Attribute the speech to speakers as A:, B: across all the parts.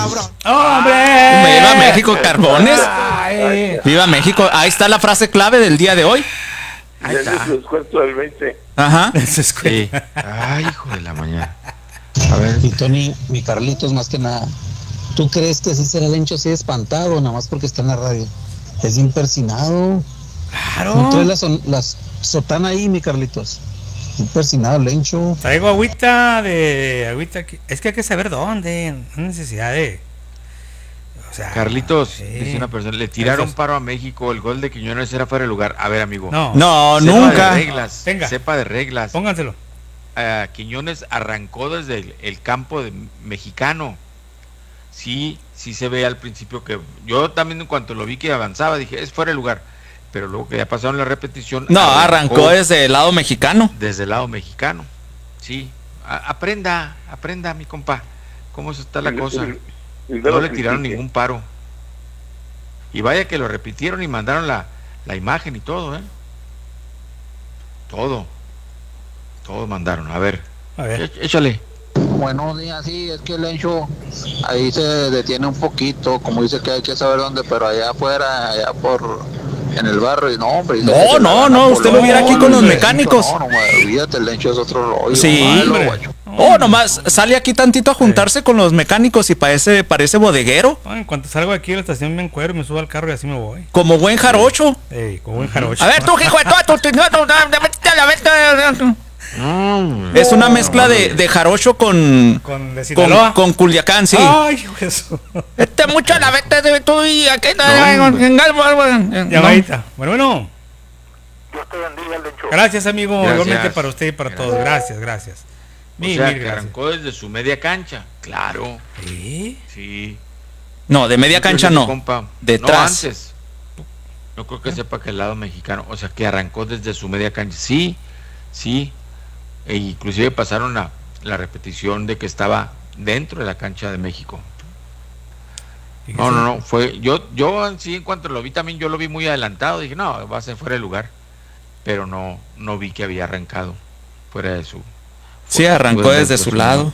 A: ¡Hombre!
B: ¡Viva México, Carbones!
A: Ay.
B: ¡Viva México! Ahí está la frase clave del día de hoy.
A: Ahí está.
C: Su descuento del 20.
B: Ajá.
A: Sí.
D: Ay, hijo de la mañana. A ver.
E: Y Tony, mi Carlitos, más que nada, ¿tú crees que sí será Lencho así espantado, nada más porque está en la radio? Es bien persinado.
A: Claro.
E: ¿No trae la sotana ahí, mi Carlitos? Bien persinado, Lencho.
A: Traigo agüita. Es que hay que saber dónde. No hay necesidad de. O sea,
D: Carlitos,
A: sí.
D: dice una persona, le tiraron paro a México, el gol de Quiñones era fuera de lugar. A ver, amigo.
A: No.
B: No,
D: Sepa
B: nunca.
D: de reglas,
A: Venga.
D: sepa de reglas.
A: Pónganselo.
D: Quiñones arrancó desde el campo mexicano. Sí se ve al principio que yo también en cuanto lo vi que avanzaba dije es fuera de lugar, pero luego que ya pasaron la repetición
B: No, arrancó desde el lado mexicano.
D: desde el lado mexicano. Sí, aprenda mi compa, cómo está la cosa. No le tiraron ningún paro. Y vaya que lo repitieron y mandaron la imagen y todo, Todo mandaron. A ver. Échale.
E: Buenos días, sí, es que Lencho ahí se detiene un poquito, como dice que hay que saber dónde, pero allá afuera, en el barrio, y no, hombre.
B: No, usted lo viera aquí con los mecánicos.
E: No, olvídate, el Lencho es otro rollo.
B: Sí,
E: malo, guacho.
B: nomás sale aquí tantito a juntarse con los mecánicos y parece bodeguero.
A: No, en cuanto salgo de aquí de la estación me encuero, me subo al carro y así me voy.
B: Como buen jarocho.
A: Como buen jarocho.
B: A ver, tú, hijo de es una mezcla de jarocho con
A: de Sinaloa.
B: con Culiacán, sí.
A: Ay, Jesús.
B: Mucho la vete de tú y aquí
A: Llamadita. Bueno.
C: Dios te bendiga, Lencho.
A: Gracias, amigo.
D: Gracias.
A: Igualmente para usted y para todos. Gracias.
D: O sea, que arrancó desde su media cancha. Claro.
A: ¿Sí?
D: Sí.
B: No, de media cancha no.
D: Compa.
B: Detrás.
D: No, antes. No creo que sepa que el lado mexicano, o sea, que arrancó desde su media cancha. Sí. E inclusive pasaron la repetición de que estaba dentro de la cancha de México. No, fue yo sí, en cuanto lo vi también yo lo vi muy adelantado, dije, no, va a ser fuera de lugar. Pero no vi que había arrancado fuera de su.
B: Sí, arrancó desde su lado.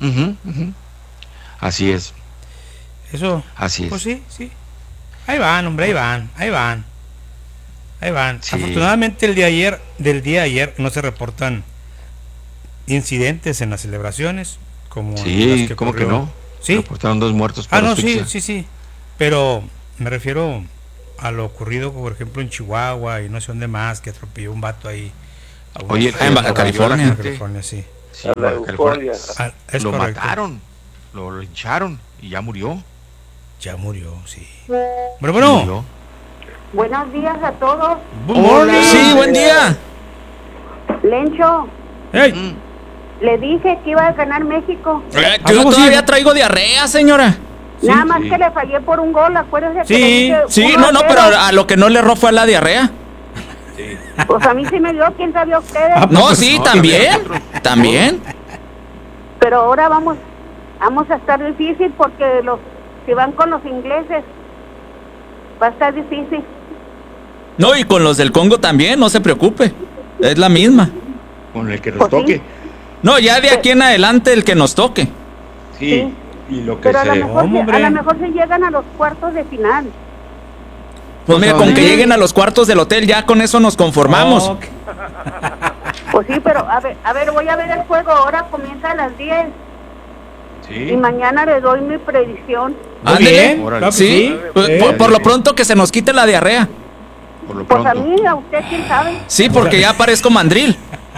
D: Así es.
A: Eso.
D: Así es.
A: Pues sí. Ahí van, hombre, ahí van. Sí. Afortunadamente del día de ayer no se reportan incidentes en las celebraciones como
D: sí,
A: las
D: ¿cómo que no?
A: Sí.
D: Reportaron 2 muertos por asfixia.
A: Sí. Pero me refiero a lo ocurrido, por ejemplo, en Chihuahua y no sé dónde más, que atropelló un vato ahí.
D: Oye,
B: en Baja California.
A: Sí.
D: Sí, Baja California.
A: Es
D: lo
A: correcto.
D: mataron, lo lincharon y ya murió.
A: Ya murió, sí. Bueno.
D: Murió.
F: Buenos días a todos.
A: Hola.
B: Sí, buen día.
F: Lencho,
A: Hey.
F: le dije que iba a ganar México.
B: Yo todavía traigo diarrea, señora.
F: Nada más que le fallé por un gol, acuérdese que le dije
B: Sí,
F: 1-0.
B: no, pero a lo que no le erró fue a la diarrea.
F: Pues a mí sí me dio, quién sabe ustedes.
B: No, sí, también.
F: Pero ahora vamos a estar difícil porque si van con los ingleses va a estar difícil.
B: No, y con los del Congo también, no se preocupe. Es la misma.
D: Con el que
F: nos toque.
B: No, ya de aquí en adelante el que nos toque.
F: Sí.
D: Y lo que
F: Pero a lo
A: Hombre.
F: mejor se llegan a los cuartos de final.
B: Pues mira, con que lleguen a los cuartos del hotel, ya con eso nos conformamos.
A: Ok.
F: Pues sí, pero a ver, voy a ver el juego. Ahora comienza a las 10 y mañana le doy mi predicción.
A: Muy
B: Ándele.
A: bien,
D: Órale.
A: claro que
B: Sí, por lo pronto que se nos quite la diarrea.
D: Por lo
F: Pues
D: pronto.
F: a mí, a usted, quién sabe.
B: Sí, porque ya parezco mandril.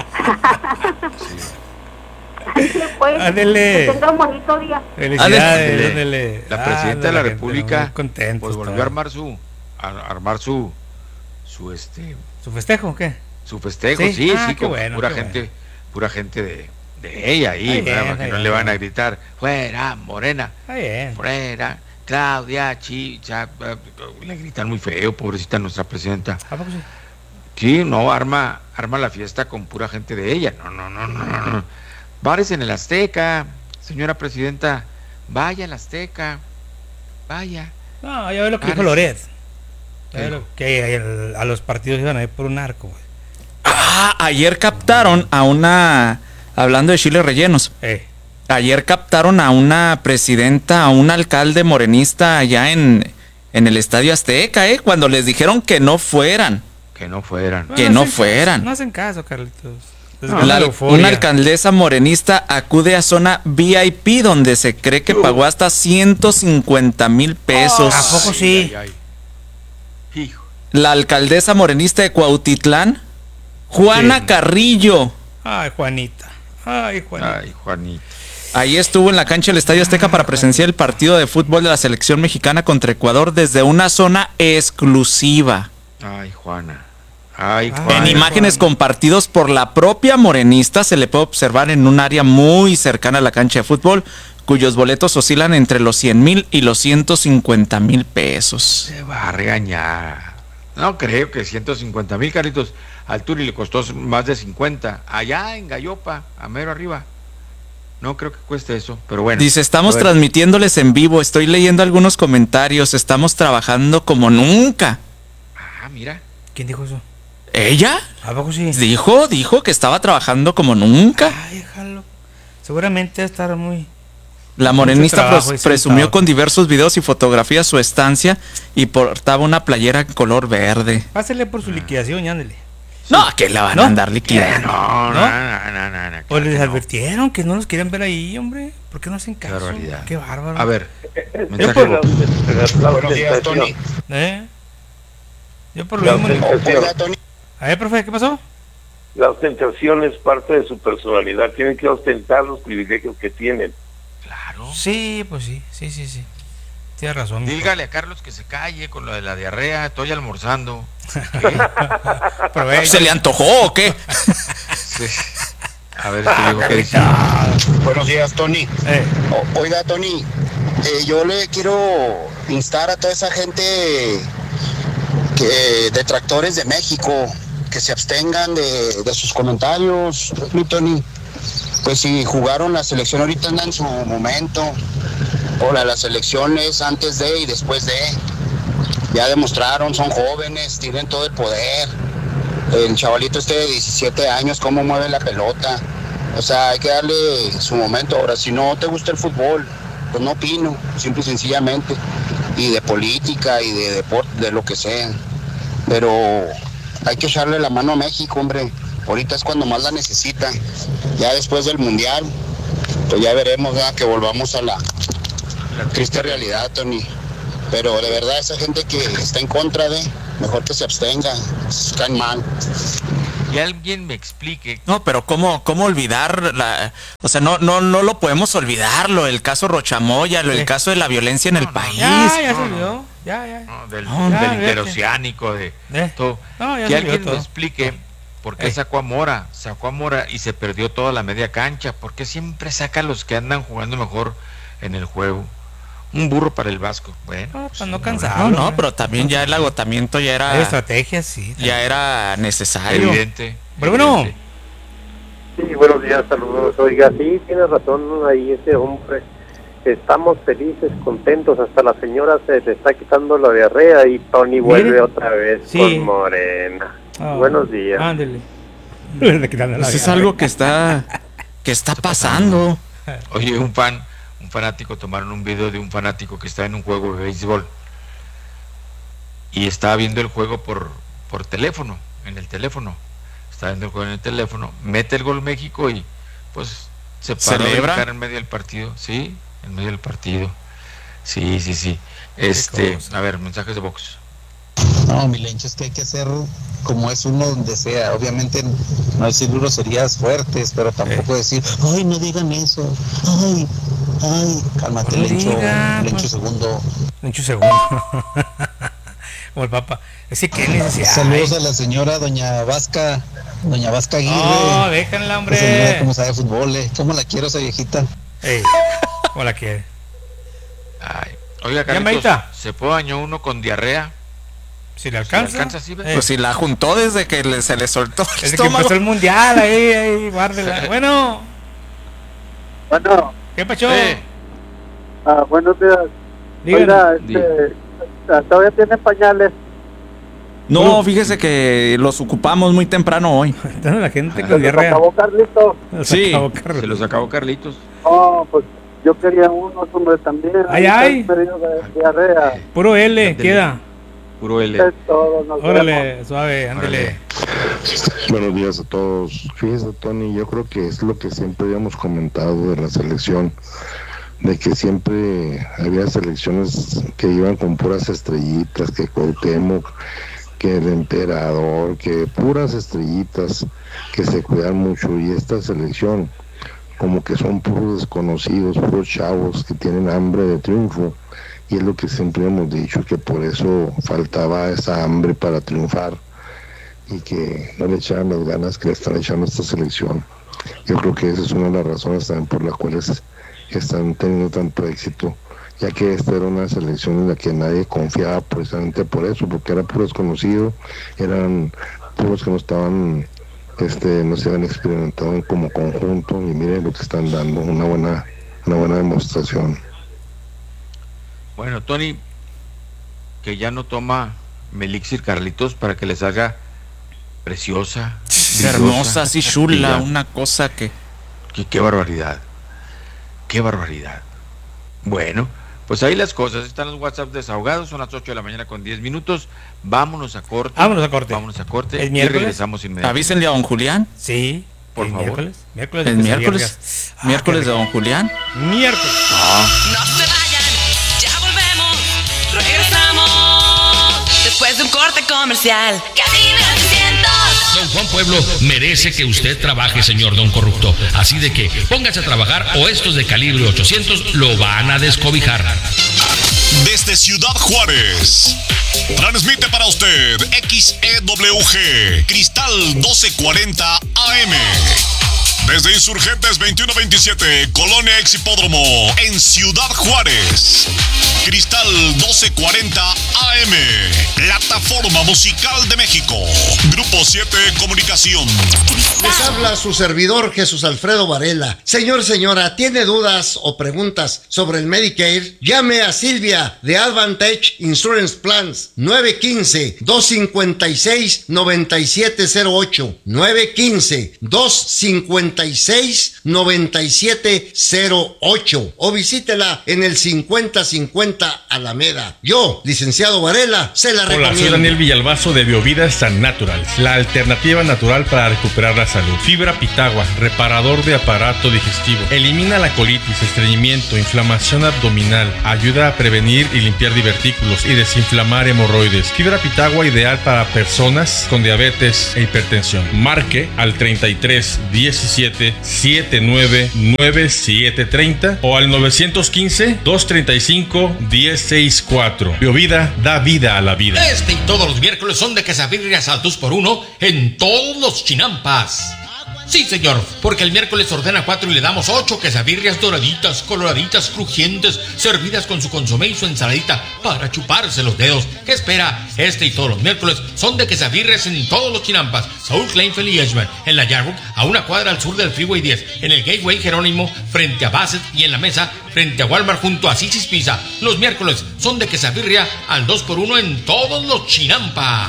F: Pues,
A: Ándele.
F: que tenga un bonito día.
A: Felicidades, ándele.
D: La presidenta de la
A: Ándale,
D: República
A: muy contento,
D: pues volvió a armar su
A: ¿Su festejo o qué?
D: su festejo,
A: Sí.
D: sí,
A: Qué
D: con
A: bueno,
D: pura
A: qué
D: gente, pura gente de ella ahí,
A: Está bien,
D: ¿verdad? Para que
A: está
D: no le
A: bien.
D: van a gritar, fuera, Morena,
A: Está bien.
D: fuera, Claudia, Chicha, le gritan muy feo, pobrecita nuestra presidenta.
A: ¿A poco sí?
D: Sí, no, arma la fiesta con pura gente de ella. No. Bares en el Azteca, señora presidenta, vaya al Azteca, vaya.
A: No, ya ve lo que dijo
D: Pares.
A: Loret. Ya
D: ¿Qué
A: ve
D: dijo?
A: que a los partidos iban a ir por un arco, güey.
B: Ayer captaron a una, hablando de chiles rellenos, Ayer captaron a una presidenta, a un alcalde morenista allá en el Estadio Azteca, cuando les dijeron que no fueran.
D: Que no fueran.
B: Que no fueran.
A: No hacen caso, Carlitos.
B: Una alcaldesa morenista acude a zona VIP donde se cree que pagó hasta 150,000 pesos.
A: ¿A poco sí?
D: Hijo.
B: La alcaldesa morenista de Cuautitlán, Juana
A: Sí.
B: Carrillo.
A: Ay, Juanita. Ay, Juanita.
D: Ay, Juanito.
B: Ahí estuvo en la cancha del Estadio Azteca para presenciar el partido de fútbol de la selección mexicana contra Ecuador desde una zona exclusiva.
D: Ay, Juana. Ay,
A: Ay,
B: En
D: Juana.
B: imágenes compartidos por la propia morenista se le puede observar en un área muy cercana a la cancha de fútbol, cuyos boletos oscilan entre los 100,000 y los 150,000 pesos.
D: Se va a regañar. No creo que 150,000, Carlitos. Al Turi le costó más de 50. Allá en Gallopa, a mero arriba. No creo que cueste eso, pero bueno.
B: Dice, estamos
D: A ver.
B: transmitiéndoles en vivo, estoy leyendo algunos comentarios, estamos trabajando como nunca.
D: Ah, mira.
A: ¿Quién dijo eso?
B: ¿Ella?
A: ¿A poco sí?
B: Dijo que estaba trabajando como nunca.
A: Ay, déjalo. Seguramente va a estar muy...
B: La morenista
A: trabajo y
B: presumió
A: sentado.
B: con diversos videos y fotografías su estancia y portaba una playera color verde.
A: Pásele por su liquidación y ándele.
B: No, que la van
A: ¿No?
B: a andar liquidando.
D: No.
A: O
D: claro
A: les
D: que no.
A: advirtieron que no los querían ver ahí, hombre. ¿Por qué no hacen caso?
D: barbaridad.
A: Qué bárbaro.
D: A ver,
A: Yo
D: mensaje
A: por,
D: de voz.
C: Buenos días, Tony.
A: Yo por lo mismo...
C: Oiga, Tony.
A: A ver, profe, ¿qué pasó?
C: La ostentación es parte de su personalidad. Tienen que ostentar los privilegios que tienen.
D: Claro.
A: Sí, pues sí. Tienes razón. mi
D: Dígale a Carlos que se calle con lo de la diarrea. Estoy almorzando.
A: profe.
B: ¿Se le antojó o qué?
D: Sí. A ver, este viejo que dice.
G: Buenos días, Tony.
A: Eh,
G: Oiga, Tony, yo le quiero instar a toda esa gente detractores de México que se abstengan de sus comentarios, mi Tony. Pues si jugaron la selección ahorita anda en su momento, o las elecciones antes de y después de, ya demostraron, son jóvenes, tienen todo el poder. El chavalito este de 17 años, cómo mueve la pelota. O sea, hay que darle su momento. Ahora, si no te gusta el fútbol, pues no opino, simple y sencillamente. Y de política y de deporte, de lo que sea. Pero hay que echarle la mano a México, hombre. Ahorita es cuando más la necesita. Ya después del Mundial, pues ya veremos, ¿verdad? Que volvamos a la triste realidad, Tony. Pero de verdad, esa gente que está en contra de, mejor que se abstenga. Caen mal.
D: Y alguien me explique.
B: No, pero ¿cómo olvidar o sea, no lo podemos olvidarlo, el caso Rochamoya, el caso de la violencia en el país.
A: ya se olvidó. Ya.
D: No, del
A: ya,
D: interoceánico, de todo.
A: No, ya
D: Que
A: se olvidó
D: alguien me
A: todo.
D: explique por qué sacó a Mora y se perdió toda la media cancha. ¿Por qué siempre saca a los que andan jugando mejor en el juego? Un burro para el Vasco. Bueno,
A: No,
D: pues,
A: para no
B: No,
A: cansar.
B: pero también ya el agotamiento ya
A: Hay
B: era
A: estrategias, sí.
B: ya era necesario.
D: evidente.
A: Pero bueno.
D: evidente.
H: Sí, buenos días, saludos. Oiga, sí, tiene razón ahí ese hombre. Estamos felices, contentos, hasta la señora se le está quitando la diarrea y Tony vuelve otra vez
A: Sí.
H: con Morena.
A: Ah,
H: Buenos días.
A: Ándele.
B: Pues es algo que está pasando.
D: Oye, un fanático, tomaron un video de un fanático que está en un juego de béisbol y estaba viendo el juego por teléfono, en el teléfono. Estaba viendo el juego en el teléfono, mete el gol México y pues se paró a
B: ¿Celebra?
D: brincar en medio del partido. Sí, en medio del partido. Sí. A ver, mensajes de box.
E: No, mi Lencho, es que hay que hacer como es uno donde sea. Obviamente no decir groserías fuertes, pero tampoco decir, ay, no digan eso. Ay, cálmate,
A: No
E: Lencho.
A: diga,
E: Lencho
A: pues.
E: segundo.
A: Lencho segundo. Como el Papa. Es que qué necesidad.
E: Saludos a la señora Doña Vasca Aguirre.
A: No, déjenla,
E: Esa señora
A: hombre.
E: cómo sabe fútbol, ¿Cómo la quiero esa viejita?
A: Ey, ¿cómo la quiere?
D: Ay. Oiga, Carlitos,
A: Llamadita.
D: ¿se puede bañar uno con diarrea?
A: Si le
D: ¿Le
A: alcanza.
D: alcanza, sí, ve?
B: Pues si la juntó desde que se le soltó el
A: Desde que
B: estómago.
A: empezó el mundial, ahí, guárdela. Bueno,
H: Bueno,
A: ¿qué pacho?
H: buenos días.
A: Digan.
H: Todavía tienen pañales.
B: No, fíjese que los ocupamos muy temprano hoy.
A: Entonces la gente con diarrea.
H: Carlito.
A: Los
B: Sí.
A: acabó Carlos.
D: Se los acabó Carlitos.
I: Oh, pues yo quería uno, hombre, también.
A: Ay.
I: Diarrea.
A: Puro L, queda.
D: Puro L.
I: Es todo,
A: Órale, suave, ándale.
J: Buenos días a todos. Fíjese, Tony, yo creo que es lo que siempre habíamos comentado de la selección, de que siempre había selecciones que iban con puras estrellitas, que Cuauhtémoc, que el emperador, que puras estrellitas, que se cuidan mucho, y esta selección como que son puros desconocidos, puros chavos que tienen hambre de triunfo, y es lo que siempre hemos dicho, que por eso faltaba esa hambre para triunfar y que no le echaran las ganas que le están echando a esta selección. Yo creo que esa es una de las razones también por las cuales están teniendo tanto éxito, ya que esta era una selección en la que nadie confiaba precisamente por eso, porque era puro desconocido, eran puros que no estaban, no se habían experimentado como conjunto, y miren lo que están dando, una buena demostración.
D: Bueno, Tony, que ya no toma Melixir Carlitos para que les haga preciosa,
B: hermosa, así chula, una cosa que...
D: Qué barbaridad. Qué barbaridad. Bueno, pues ahí las cosas. Están los WhatsApp desahogados. Son las 8 de la mañana con 10 minutos. Vámonos a corte.
A: Vámonos a corte.
D: ¿El
A: miércoles?
D: Y regresamos inmediatamente.
B: Avísenle a don Julián.
A: Sí.
D: Por favor.
A: Miércoles.
B: El miércoles de don Julián.
A: Miércoles.
K: No se vayan, ya volvemos. Regresamos después de un corte comercial. Cabina 300.
L: Don Juan Pueblo merece que usted trabaje, señor Don Corrupto. Así de que póngase a trabajar o estos de calibre 800 lo van a descobijar.
M: Desde Ciudad Juárez, transmite para usted XEWG Cristal 1240 AM. Desde Insurgentes 2127, Colonia Ex Hipódromo, en Ciudad Juárez. Cristal 1240 AM, Plataforma Musical de México. Grupo 7 Comunicación.
N: Les habla su servidor Jesús Alfredo Varela. Señor, señora, ¿tiene dudas o preguntas sobre el Medicare? Llame a Silvia de Advantage Insurance Plans 915-256-9708. 915-256-9708. O visítela en el 5050 Alameda. Yo, licenciado Varela, se la recomiendo.
O: Hola, soy Daniel Villalbazo de Biovida San Natural, la alternativa natural para recuperar la salud. Fibra Pitagua, reparador de aparato digestivo. Elimina la colitis, estreñimiento, inflamación abdominal. Ayuda a prevenir y limpiar divertículos y desinflamar hemorroides. Fibra Pitagua ideal para personas con diabetes e hipertensión. Marque al 33 17 79 97 30 o al 915 235 1064. Biovida da vida a la vida.
L: Este y todos los miércoles son de quesabirrias al 2x1 en todos los chinampas. Sí, señor, porque el miércoles ordena 4 y le damos 8 quesabirrias doraditas, coloraditas, crujientes, servidas con su consomé y su ensaladita para chuparse los dedos. ¿Qué espera? Este y todos los miércoles son de quesabirrias en todos los chinampas. Saúl Kleinfeld y Edgeman, en la Yarbook, a una cuadra al sur del Freeway 10, en el Gateway Jerónimo, frente a Bassett, y en la Mesa, frente a Walmart, junto a Sisi's Pizza. Los miércoles son de quesabirria al 2x1 en todos los chinampas.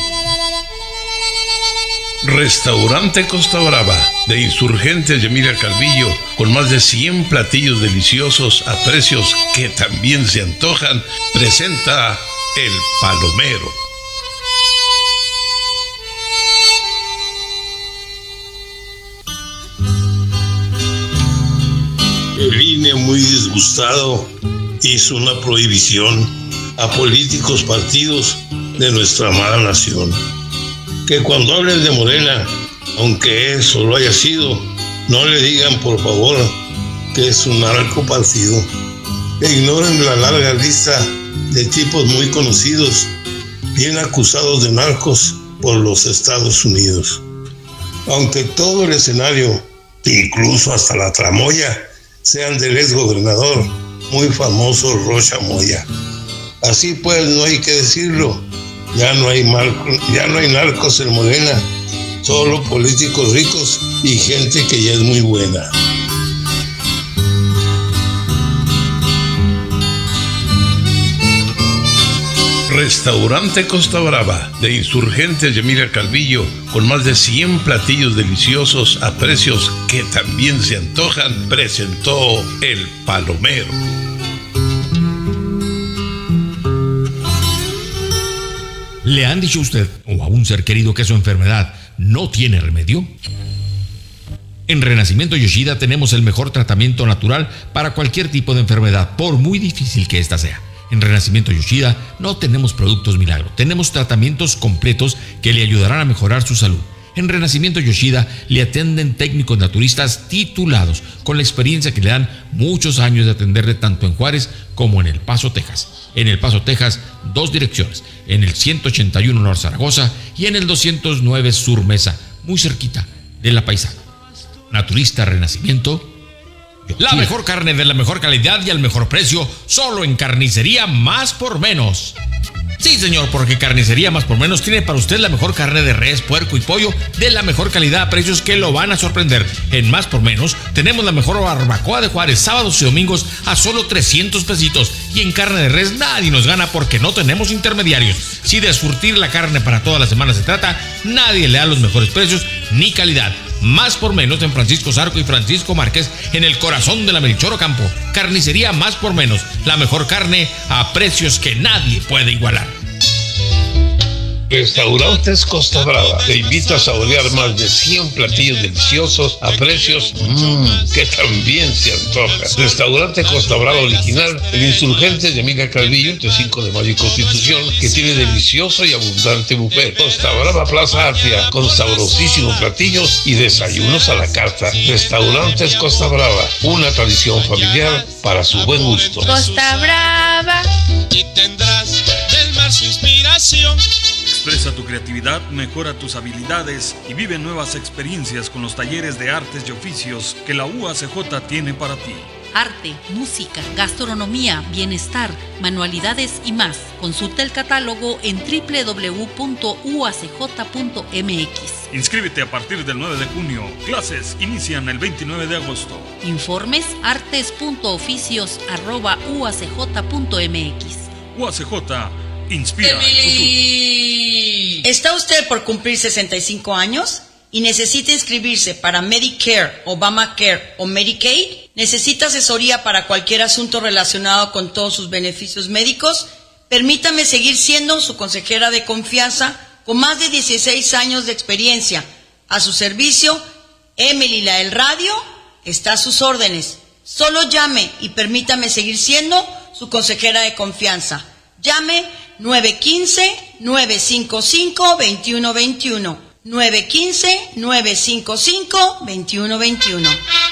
P: Restaurante Costa Brava, de Insurgentes de Emilia Calvillo, con más de 100 platillos deliciosos a precios que también se antojan, presenta El Palomero.
Q: El INE, muy disgustado, hizo una prohibición a políticos, partidos de nuestra amada nación. Que cuando hablen de Morena, aunque eso lo haya sido, no le digan por favor que es un narco partido. E ignoren la larga lista de tipos muy conocidos, bien acusados de narcos por los Estados Unidos. Aunque todo el escenario, incluso hasta la tramoya, sean del exgobernador muy famoso Rocha Moya. Así pues, no hay que decirlo. Ya no hay narcos en Morena, solo políticos ricos y gente que ya es muy buena.
P: Restaurante Costa Brava, de Insurgentes de Emilia Calvillo, con más de 100 platillos deliciosos a precios que también se antojan, presentó El Palomero.
L: ¿Le han dicho a usted o a un ser querido que su enfermedad no tiene remedio? En Renacimiento Yoshida tenemos el mejor tratamiento natural para cualquier tipo de enfermedad, por muy difícil que ésta sea. En Renacimiento Yoshida no tenemos productos milagro, tenemos tratamientos completos que le ayudarán a mejorar su salud. En Renacimiento Yoshida le atienden técnicos naturistas titulados, con la experiencia que le dan muchos años de atenderle tanto en Juárez como en El Paso, Texas. En El Paso, Texas, 2 direcciones, en el 181 North Zaragoza y en el 209 Sur Mesa, muy cerquita de La Paisana. Naturista Renacimiento Yoshida. La mejor carne de la mejor calidad y al mejor precio, solo en Carnicería Más por Menos. Sí, señor, porque Carnicería Más por Menos tiene para usted la mejor carne de res, puerco y pollo de la mejor calidad a precios que lo van a sorprender. En Más por Menos tenemos la mejor barbacoa de Juárez, sábados y domingos a solo 300 pesitos. Y en carne de res nadie nos gana porque no tenemos intermediarios. Si de surtir la carne para toda la semana se trata, nadie le da los mejores precios ni calidad. Más por Menos en Francisco Zarco y Francisco Márquez, en el corazón de la Melchor Ocampo. Carnicería Más por Menos, la mejor carne a precios que nadie puede igualar.
P: Restaurantes Costa Brava te invita a saborear más de 100 platillos deliciosos a precios que también se antojan. Restaurante Costa Brava original, el Insurgentes de Emilia Calvillo, entre 5 de Mayo y Constitución, que tiene delicioso y abundante buffet. Costa Brava Plaza Atria, con sabrosísimos platillos y desayunos a la carta. Restaurantes Costa Brava, una tradición familiar para su buen gusto.
R: Costa Brava.
S: Y tendrás del mar su inspiración.
T: Expresa tu creatividad, mejora tus habilidades y vive nuevas experiencias con los talleres de artes y oficios que la UACJ tiene para ti.
U: Arte, música, gastronomía, bienestar, manualidades y más. Consulta el catálogo en www.uacj.mx.
T: Inscríbete a partir del 9 de junio. Clases inician el 29 de agosto.
U: Informes artes.oficios@uacj.mx.
T: UACJ inspira el futuro.
V: ¿Está usted por cumplir 65 años y necesita inscribirse para Medicare, Obamacare o Medicaid? ¿Necesita asesoría para cualquier asunto relacionado con todos sus beneficios médicos? Permítame seguir siendo su consejera de confianza con más de 16 años de experiencia. A su servicio, Emily la del Radio está a sus órdenes. Solo llame y permítame seguir siendo su consejera de confianza. Llame 915-955-2121. 915-955-2121.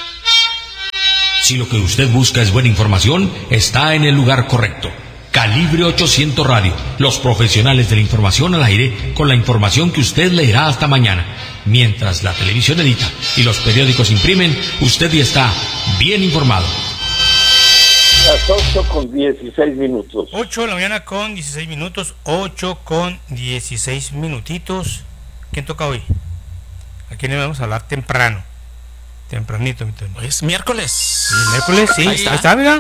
L: Si lo que usted busca es buena información, está en el lugar correcto. Calibre 800 Radio, los profesionales de la información al aire, con la información que usted leerá hasta mañana. Mientras la televisión edita y los periódicos imprimen, usted ya está bien informado.
C: Las 8:16.
A: 8 de la mañana con 16 minutos. 8:16 minutitos. ¿Quién toca hoy? ¿A quién le vamos a hablar temprano? Tempranito, mi Tony.
B: Hoy es miércoles.
A: Sí, miércoles, sí.
B: Ahí
A: está, mira.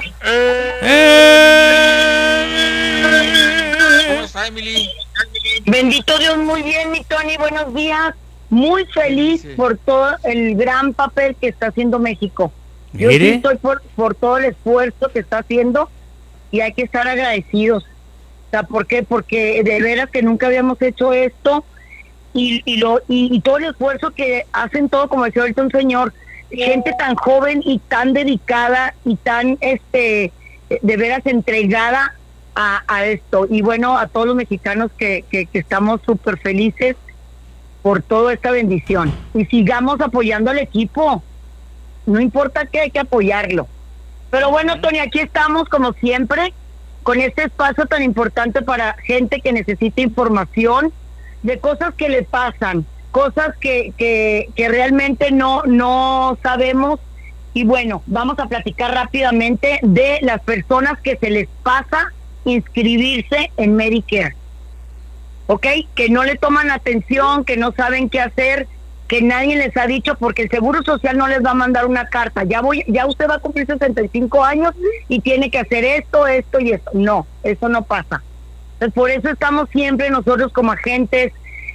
D: ¿Cómo está, Emily?
W: Bendito Dios, muy bien, mi Tony. Buenos días. Muy feliz por todo el gran papel que está haciendo México. Yo sí estoy por todo el esfuerzo que está haciendo y hay que estar agradecidos. O sea, ¿por qué? Porque de veras que nunca habíamos hecho esto y todo el esfuerzo que hacen todo, como decía ahorita un señor, gente tan joven y tan dedicada y tan de veras entregada a esto. Y bueno, a todos los mexicanos que estamos súper felices por toda esta bendición. Y sigamos apoyando al equipo. No importa qué, hay que apoyarlo. Pero bueno, Tony, aquí estamos como siempre, con este espacio tan importante para gente que necesita información de cosas que le pasan, cosas que realmente no sabemos. Y bueno, vamos a platicar rápidamente de las personas que se les pasa inscribirse en Medicare. ¿Ok? Que no le toman atención, que no saben qué hacer, que nadie les ha dicho, porque el Seguro Social no les va a mandar una carta. Ya usted va a cumplir 65 años y tiene que hacer esto y esto. No, eso no pasa. Entonces, por eso estamos siempre nosotros como agentes,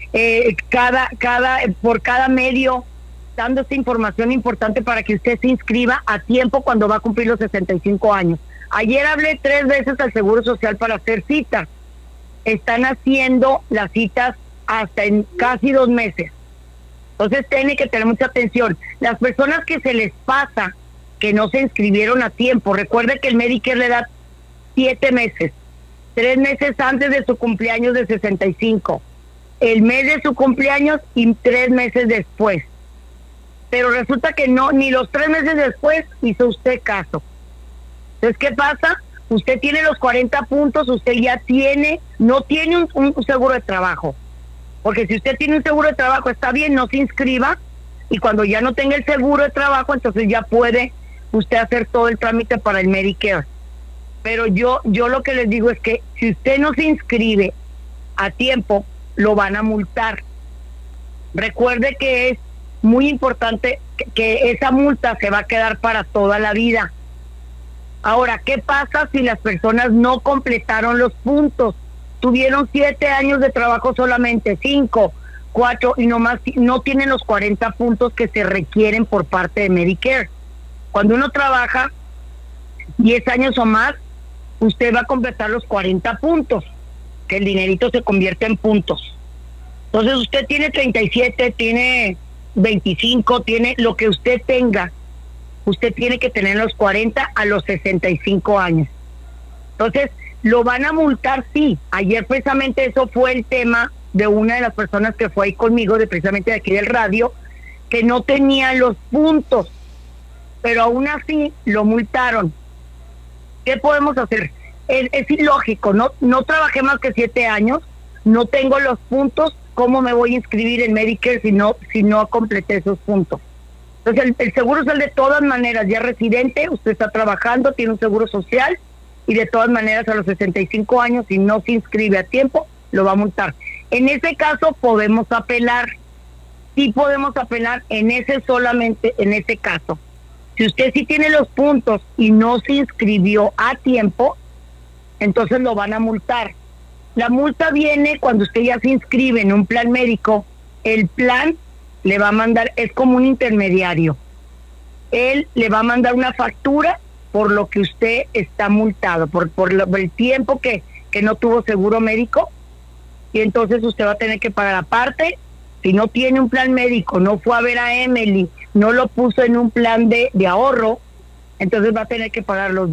W: por cada medio, dando esta información importante para que usted se inscriba a tiempo cuando va a cumplir los 65 años. Ayer hablé 3 veces al Seguro Social para hacer citas. Están haciendo las citas hasta en casi 2 meses. Entonces tiene que tener mucha atención. Las personas que se les pasa, que no se inscribieron a tiempo, recuerde que el Medicare le da 7 meses, 3 meses antes de su cumpleaños de 65, el mes de su cumpleaños y 3 meses después. Pero resulta que no, ni los 3 meses después hizo usted caso. Entonces, ¿qué pasa? Usted tiene los 40 puntos, usted ya no tiene un seguro de trabajo. Porque si usted tiene un seguro de trabajo, está bien, no se inscriba, y cuando ya no tenga el seguro de trabajo, entonces ya puede usted hacer todo el trámite para el Medicare. Pero yo lo que les digo es que si usted no se inscribe a tiempo, lo van a multar. Recuerde que es muy importante que esa multa se va a quedar para toda la vida. Ahora, ¿qué pasa si las personas no completaron los puntos? Tuvieron 7 años de trabajo solamente, 5, 4, y nomás no tienen los 40 puntos que se requieren por parte de Medicare. Cuando uno trabaja 10 años o más, usted va a completar los 40 puntos, que el dinerito se convierte en puntos. Entonces usted tiene 37, tiene 25, tiene lo que usted tenga. Usted tiene que tener los 40 a los 65 años. Entonces, lo van a multar, sí. Ayer precisamente eso fue el tema de una de las personas que fue ahí conmigo, precisamente de aquí del radio, que no tenía los puntos, pero aún así lo multaron. ¿Qué podemos hacer? Es ilógico, no trabajé más que 7 años, no tengo los puntos, ¿cómo me voy a inscribir en Medicare si no completé esos puntos? Entonces el seguro social de todas maneras, ya residente, usted está trabajando, tiene un seguro social, y de todas maneras a los 65 años, si no se inscribe a tiempo, lo va a multar. En ese caso podemos apelar, sí podemos apelar solamente en ese caso. Si usted sí tiene los puntos y no se inscribió a tiempo, entonces lo van a multar. La multa viene cuando usted ya se inscribe en un plan médico, el plan le va a mandar, es como un intermediario, él le va a mandar una factura por lo que usted está multado, por el tiempo que no tuvo seguro médico, y entonces usted va a tener que pagar aparte. Si no tiene un plan médico, no fue a ver a Emily, no lo puso en un plan de ahorro, entonces va a tener que pagar los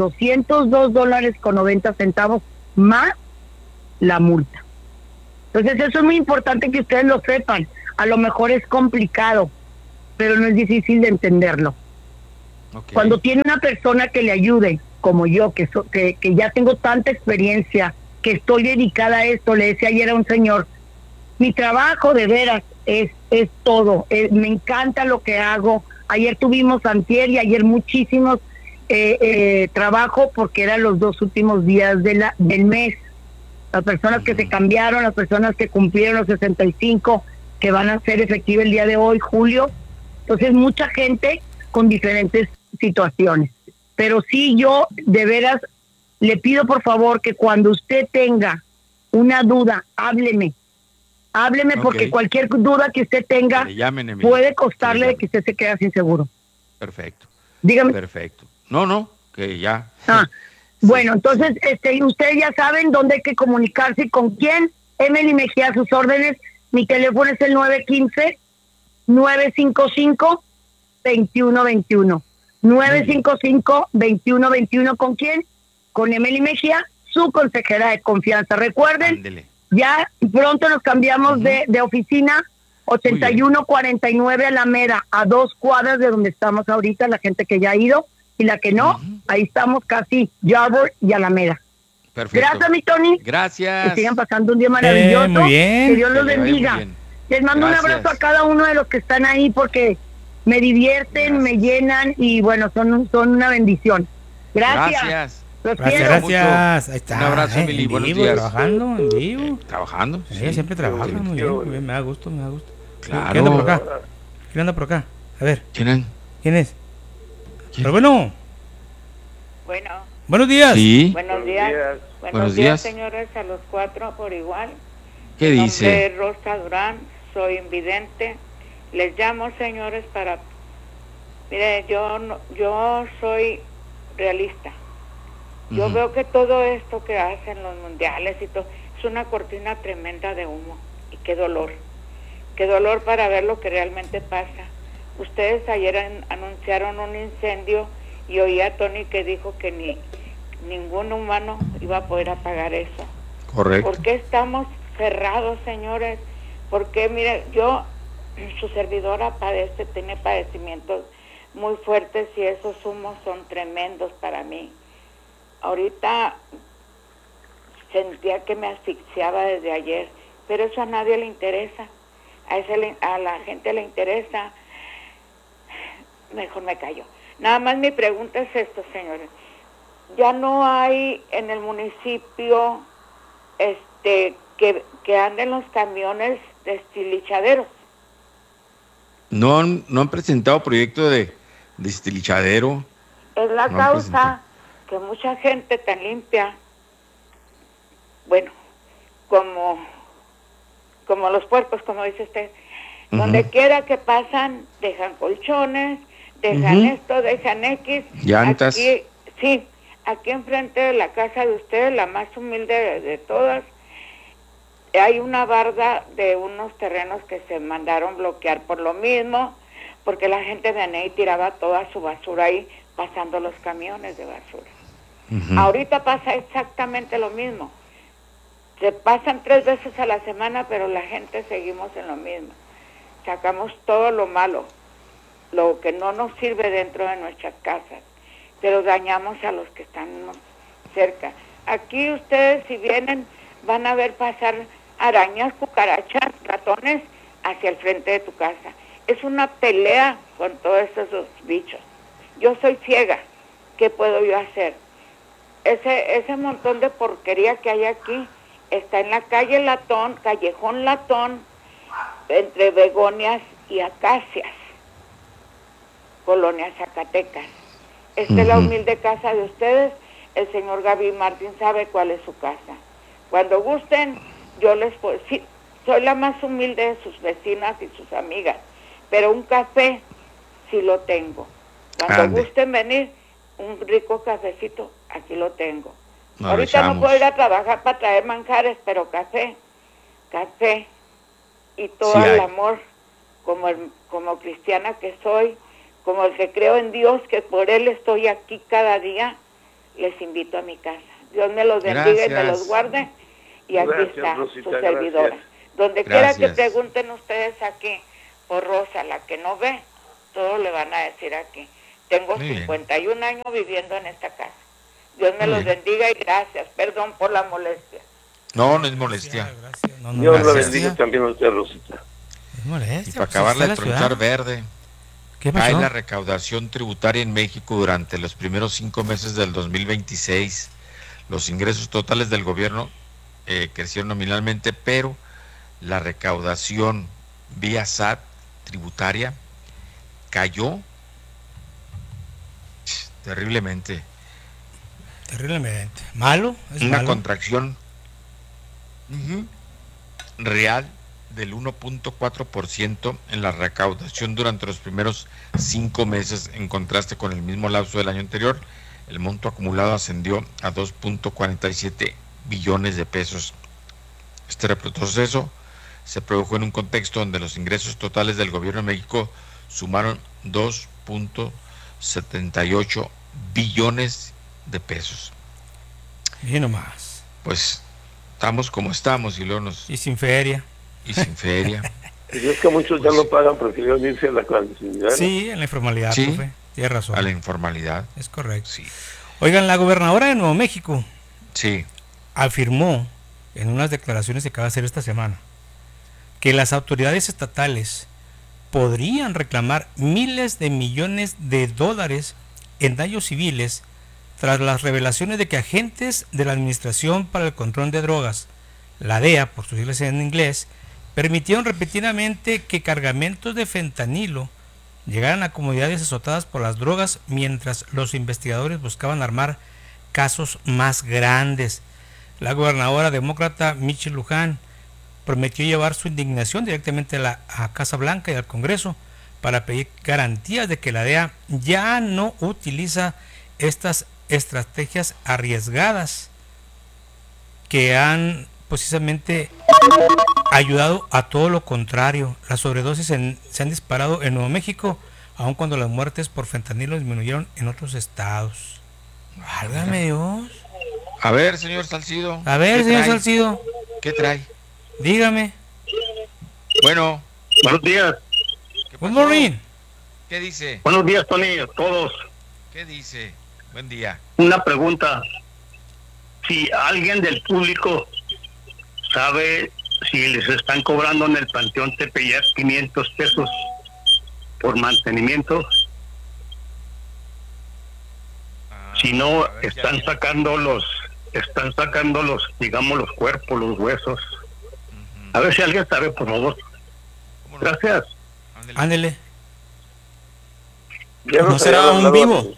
W: $202.90 más la multa. Entonces eso es muy importante que ustedes lo sepan. A lo mejor es complicado, pero no es difícil de entenderlo. Okay. Cuando tiene una persona que le ayude, como yo, que ya tengo tanta experiencia, que estoy dedicada a esto, le decía ayer a un señor, mi trabajo de veras es todo, me encanta lo que hago. Ayer tuvimos antier y ayer muchísimos trabajo porque eran los 2 últimos días del mes. Las personas que se cambiaron, las personas que cumplieron los 65, que van a ser efectivos el día de hoy, julio. Entonces mucha gente con diferentes situaciones. Pero sí, yo de veras le pido por favor que cuando usted tenga una duda, hábleme, okay, porque cualquier duda que usted tenga puede costarle que usted se quede sin seguro.
D: Perfecto.
W: Dígame.
D: Perfecto. No, que ya.
W: Bueno, entonces ustedes ya saben dónde hay que comunicarse y con quién. Emily Mejía, a sus órdenes. Mi teléfono es el 915-955-2121. 955-2121. ¿Con quién? Con Emily Mejía, su consejera de confianza. Recuerden, ándele, ya pronto nos cambiamos de oficina, 8149 Alameda, a 2 cuadras de donde estamos ahorita, la gente que ya ha ido, y la que no, ahí estamos casi, Yarborough y Alameda.
D: Perfecto.
W: Gracias, mi Tony.
D: Gracias.
W: Que sigan pasando un día maravilloso.
A: Muy bien.
W: Que Dios los bendiga. Les mando un abrazo a cada uno de los que están ahí porque me divierten, me llenan y bueno, son una bendición. Gracias.
A: Gracias. Ahí está.
D: Un abrazo, Emily. Buenos días.
A: Trabajando en vivo.
D: Trabajando.
A: Sí, siempre trabaja. Muy bien. Me da gusto.
D: Claro.
A: ¿Quién anda por acá? A ver.
D: ¿Quién
A: es? Pero bueno.
W: Bueno.
A: Buenos días.
D: Sí.
W: Buenos días.
D: Buenos días,
F: señores, a los 4 por igual.
D: ¿Qué dice?
F: Soy Rosa Durán, soy invidente. Les llamo, señores, para... Mire, yo soy realista. Yo veo que todo esto que hacen los mundiales y todo es una cortina tremenda de humo. Y qué dolor para ver lo que realmente pasa. Ustedes ayer anunciaron un incendio y oí a Tony que dijo que ningún humano iba a poder apagar eso.
D: Correcto.
F: ¿Por qué estamos cerrados, señores? Porque, mire, su servidora tiene padecimientos muy fuertes y esos humos son tremendos para mí. Ahorita sentía que me asfixiaba desde ayer, pero eso a nadie le interesa. A la gente le interesa. Mejor me callo. Nada más mi pregunta es esto, señores. Ya no hay en el municipio que anden los camiones destilichaderos.
D: No han presentado proyecto de destilichadero.
F: Es la causa que mucha gente tan limpia, bueno, como los puercos, como dice usted, donde quiera que pasan, dejan colchones, dejan esto, dejan X.
D: Llantas.
F: Aquí enfrente de la casa de ustedes, la más humilde de todas, hay una barda de unos terrenos que se mandaron bloquear por lo mismo, porque la gente venía y tiraba toda su basura ahí, pasando los camiones de basura. Ahorita pasa exactamente lo mismo. Se pasan 3 veces a la semana, pero la gente seguimos en lo mismo. Sacamos todo lo malo, lo que no nos sirve dentro de nuestras casas, pero dañamos a los que están cerca. Aquí ustedes, si vienen, van a ver pasar arañas, cucarachas, ratones hacia el frente de tu casa. Es una pelea con todos esos bichos. Yo soy ciega. ¿Qué puedo yo hacer? Ese montón de porquería que hay aquí está en la calle Latón, Callejón Latón, entre begonias y acacias, Colonia Zacatecas. Esta es la humilde casa de ustedes. El señor Gaby Martín sabe cuál es su casa. Cuando gusten, yo les puedo... Sí, soy la más humilde de sus vecinas y sus amigas, pero un café sí lo tengo. Cuando gusten venir, un rico cafecito, aquí lo tengo. Ahorita no puedo ir a trabajar para traer manjares, pero café y todo el amor, como cristiana que soy, como el que creo en Dios, que por Él estoy aquí cada día, les invito a mi casa. Dios me los bendiga y me los guarde. Y aquí está Rosita, su servidora. Gracias. Donde quiera que pregunten ustedes aquí por Rosa, la que no ve, todo le van a decir aquí. Tengo 51 años viviendo en esta casa. Dios me los bendiga y gracias. Perdón por la molestia.
D: No es molestia.
C: Dios lo bendiga también a usted, Rosita.
D: Es molestia. Y para acabarle de tronchar verde, cae la recaudación tributaria en México durante los primeros 5 meses del 2026. Los ingresos totales del gobierno crecieron nominalmente, pero la recaudación vía SAT tributaria cayó terriblemente.
A: ¿Malo?
D: Una contracción real del 1.4% en la recaudación durante los primeros 5 meses, en contraste con el mismo lapso del año anterior. El monto acumulado ascendió a 2.47 billones de pesos. Este retroceso se produjo en un contexto donde los ingresos totales del gobierno de México sumaron 2.78 billones de pesos.
A: Y nomás.
D: Pues estamos como estamos y luego
A: Y sin feria.
D: Y es
C: que muchos ya no pagan, prefirieron irse a la clandestinidad.
A: Sí, en la informalidad, profe. Tienes razón.
D: A la informalidad.
A: Es correcto.
D: Sí.
A: Oigan, la gobernadora de Nuevo México
D: afirmó
A: en unas declaraciones que acaba de hacer esta semana que las autoridades estatales podrían reclamar miles de millones de dólares en daños civiles tras las revelaciones de que agentes de la Administración para el Control de Drogas, la DEA por sus siglas en inglés, permitieron repetidamente que cargamentos de fentanilo llegaran a comunidades azotadas por las drogas mientras los investigadores buscaban armar casos más grandes. La gobernadora demócrata Michelle Lujan prometió llevar su indignación directamente a Casa Blanca y al Congreso para pedir garantías de que la DEA ya no utiliza estas estrategias arriesgadas que han precisamente ayudado a todo lo contrario. Las sobredosis se han disparado en Nuevo México, aun cuando las muertes por fentanilo disminuyeron en otros estados. Válgame Dios.
D: A ver, señor Salcido.
A: A ver, señor Salcido.
D: ¿Qué trae?
A: Dígame.
D: Bueno.
E: Buenos días.
A: Good morning.
D: ¿Qué dice?
E: Buenos días, Tony, a todos.
D: ¿Qué dice? Buen día.
E: Una pregunta. Si alguien del público sabe si les están cobrando en el Panteón Tepeyac 500 pesos por mantenimiento, si no, están sacando los, digamos, los cuerpos, los huesos. A ver si alguien sabe, por favor. Gracias.
A: Ándele.
B: ¿No será un vivo?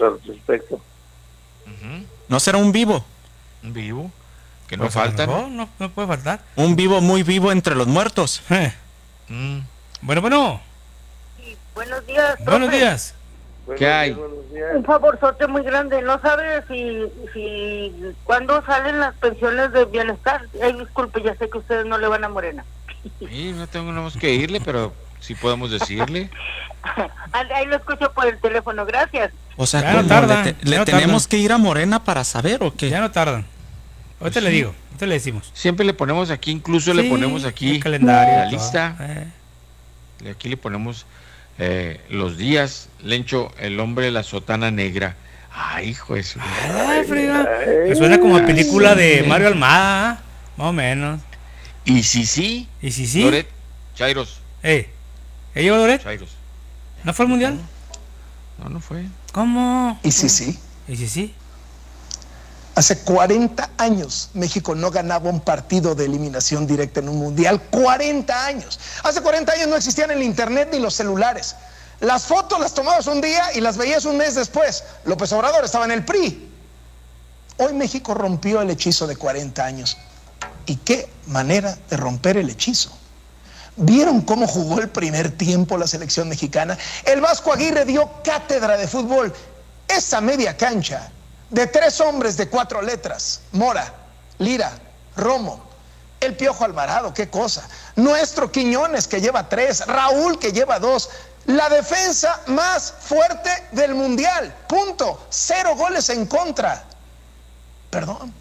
B: ¿No será un vivo?
D: ¿Un vivo? Que no falta.
A: No puede faltar.
B: Un vivo muy vivo entre los muertos.
A: Bueno.
W: Sí, buenos días.
A: Buenos días.
D: ¿Qué hay?
W: Un favorzote muy grande. ¿No sabe si cuándo salen las pensiones de bienestar? Disculpe, ya sé que ustedes no le van a Morena.
D: Sí, no tenemos que irle, pero sí podemos decirle.
W: Ahí lo escucho por el teléfono, gracias.
B: O sea,
A: ya no tardan,
B: ¿le tenemos que ir a Morena para saber o qué?
A: Ya no tardan. Ahorita le digo, ahorita le decimos.
D: Siempre le ponemos aquí, incluso le ponemos aquí
A: el calendario,
D: la lista. Aquí le ponemos los días. Lencho, el hombre de la sotana negra. Ay, hijo de su...
A: Me suena como a película de Mario Almada, más o menos.
D: ¿Y si sí? Loret, Chairos.
A: ¿Eh llegó Loret?
D: Chairos.
A: ¿No fue al mundial?
D: No fue.
A: ¿Cómo?
G: ¿Y si sí?
A: ¿Y si sí?
G: Hace 40 años México no ganaba un partido de eliminación directa en un mundial. 40 años. Hace 40 años no existían el internet ni los celulares. Las fotos las tomabas un día y las veías un mes después. López Obrador estaba en el PRI. Hoy México rompió el hechizo de 40 años. ¿Y qué manera de romper el hechizo? ¿Vieron cómo jugó el primer tiempo la selección mexicana? El Vasco Aguirre dio cátedra de fútbol. Esa media cancha de 3 hombres de 4 letras: Mora, Lira, Romo, el Piojo Alvarado, qué cosa. Nuestro Quiñones, que lleva 3, Raúl, que lleva 2. La defensa más fuerte del mundial. Punto. 0 goles en contra. Perdón.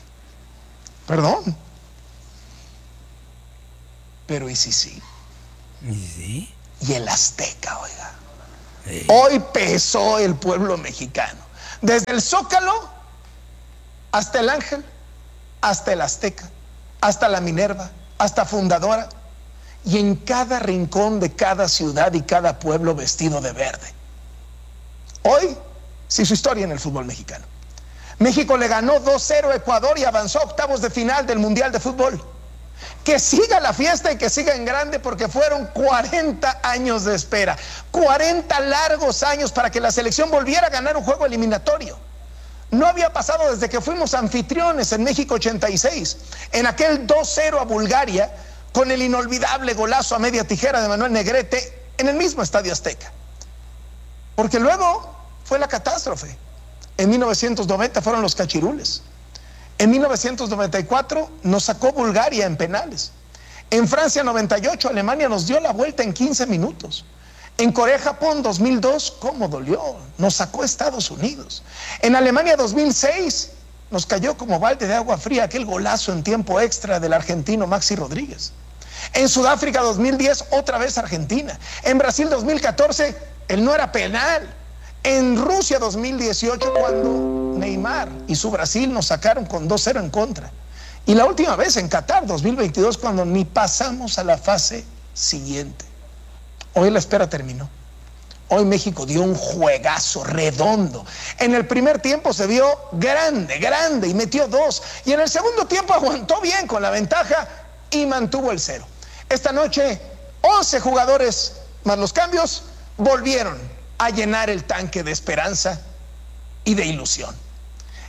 G: Pero ¿y si sí?
A: ¿Y sí?
G: Y el Azteca, oiga. Hoy pesó el pueblo mexicano. Desde el Zócalo hasta el Ángel, hasta el Azteca, hasta la Minerva, hasta Fundadora, y en cada rincón de cada ciudad y cada pueblo vestido de verde. Hoy se hizo historia en el fútbol mexicano. México le ganó 2-0 a Ecuador y avanzó a octavos de final del Mundial de Fútbol. Que siga la fiesta y que siga en grande, porque fueron 40 años de espera, 40 largos años para que la selección volviera a ganar un juego eliminatorio. No había pasado desde que fuimos anfitriones en México 86, en aquel 2-0 a Bulgaria, con el inolvidable golazo a media tijera de Manuel Negrete en el mismo Estadio Azteca. Porque luego fue la catástrofe. En 1990 fueron los cachirules. En 1994 nos sacó Bulgaria en penales. En Francia 98 Alemania nos dio la vuelta en 15 minutos. En Corea-Japón 2002, ¿cómo dolió? Nos sacó Estados Unidos. En Alemania 2006 nos cayó como balde de agua fría aquel golazo en tiempo extra del argentino Maxi Rodríguez. En Sudáfrica 2010 otra vez Argentina. En Brasil 2014 él no era penal. En Rusia 2018 cuando Neymar y su Brasil nos sacaron con 2-0 en contra. Y la última vez en Qatar 2022 cuando ni pasamos a la fase siguiente. Hoy la espera terminó. Hoy México dio un juegazo redondo. En el primer tiempo se vio grande y metió 2. Y en el segundo tiempo aguantó bien con la ventaja y mantuvo el 0. Esta noche 11 jugadores más los cambios volvieron a llenar el tanque de esperanza y de ilusión.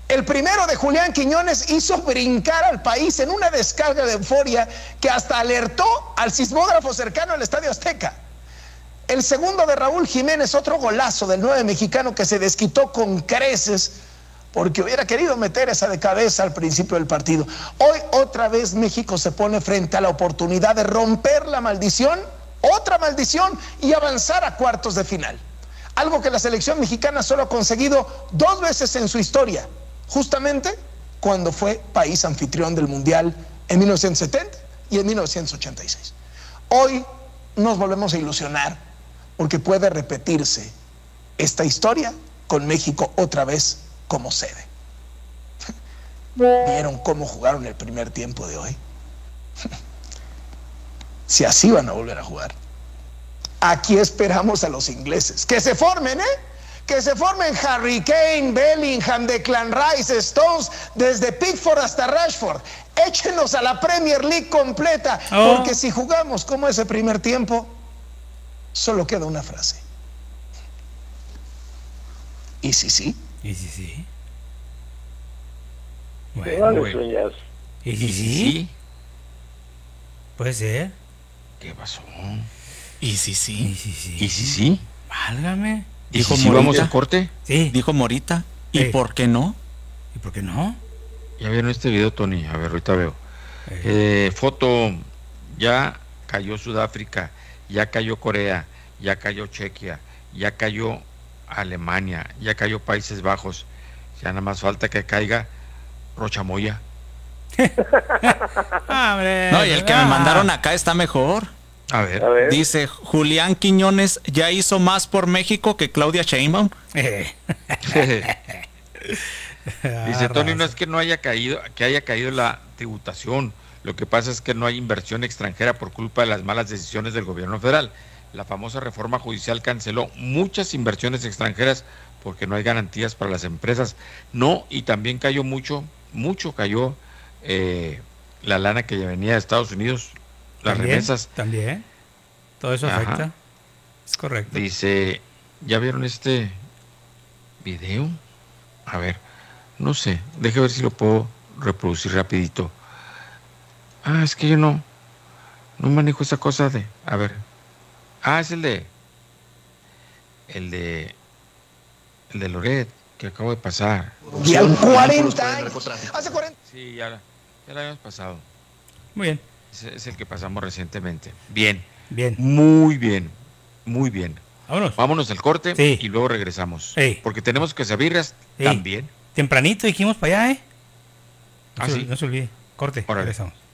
G: El primero de Julián Quiñones hizo brincar al país en una descarga de euforia que hasta alertó al sismógrafo cercano al Estadio Azteca. El segundo de Raúl Jiménez, otro golazo del 9 mexicano que se desquitó con creces porque hubiera querido meter esa de cabeza al principio del partido. Hoy otra vez México se pone frente a la oportunidad de romper la maldición, otra maldición, y avanzar a cuartos de final. Algo que la selección mexicana solo ha conseguido 2 veces en su historia, justamente cuando fue país anfitrión del Mundial en 1970 y en 1986. Hoy nos volvemos a ilusionar porque puede repetirse esta historia con México otra vez como sede. ¿Vieron cómo jugaron el primer tiempo de hoy? Si así van a volver a jugar. Aquí esperamos a los ingleses. Que se formen, que se formen Harry Kane, Bellingham, Declan Rice, Stones, desde Pickford hasta Rashford. Échenos a la Premier League completa, porque si jugamos como ese primer tiempo, solo queda una frase. ¿Y si sí?
A: ¿Y si sí?
C: Bueno.
A: ¿Y si sí? Puede ser.
D: ¿Qué pasó?
B: ¿Y si sí?
A: ¿Y si sí?
D: ¿Y si sí?
A: Válgame.
B: Dijo
D: si
B: Morita.
D: vamos al corte?
A: Sí.
B: Dijo Morita. ¿Y por qué no?
A: ¿Y por qué no?
D: Ya vieron este video, Tony. A ver, ahorita veo. Foto. Ya cayó Sudáfrica, ya cayó Corea, ya cayó Chequia, ya cayó Alemania, ya cayó Países Bajos. Ya nada más falta que caiga Rochamoya.
B: No, y el que me mandaron acá está mejor.
D: A ver.
B: Dice, Julián Quiñones ya hizo más por México que Claudia Sheinbaum.
D: Dice Tony, no es que no haya caído, que haya caído la tributación. Lo que pasa es que no hay inversión extranjera por culpa de las malas decisiones del gobierno federal. La famosa reforma judicial canceló muchas inversiones extranjeras porque no hay garantías para las empresas. No, y también cayó mucho cayó la lana que venía de Estados Unidos, las remesas.
A: También. Todo eso afecta. Es correcto.
D: Dice, ¿ya vieron este video? A ver, no sé, déjame ver si lo puedo reproducir rapidito. Es que yo no manejo esa cosa de, a ver. Es el de Loret, que acabo de pasar.
G: Y al 40 años. Hace 40.
D: Sí, ya lo habíamos pasado.
A: Muy bien.
D: Es el que pasamos recientemente. Bien.
A: Bien.
D: Muy bien. Muy bien.
A: Vámonos
D: al corte y luego regresamos. Porque tenemos quesabirrias también.
A: Tempranito dijimos para allá,
D: sí.
A: No se olvide. Corte.
D: Órale.
A: Regresamos.